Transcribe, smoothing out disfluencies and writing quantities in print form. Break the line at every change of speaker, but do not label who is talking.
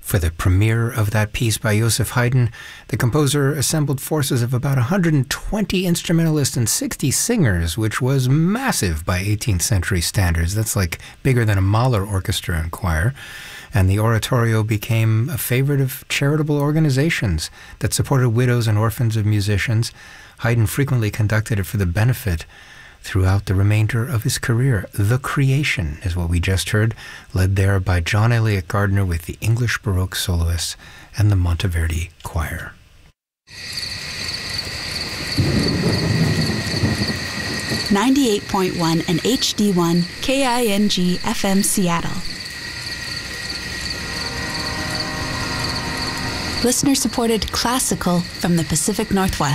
For the premiere of that piece by Joseph Haydn, the composer assembled forces of about 120 instrumentalists and 60 singers, which was massive by 18th century standards. That's like bigger than a Mahler orchestra and choir. And the oratorio became a favorite of charitable organizations that supported widows and orphans of musicians. Haydn frequently conducted it for the benefit throughout the remainder of his career. The Creation is what we just heard, led there by John Eliot Gardiner with the English Baroque soloists and the Monteverdi Choir.
.1 and HD1 KING FM Seattle. Listener-supported classical from the Pacific Northwest.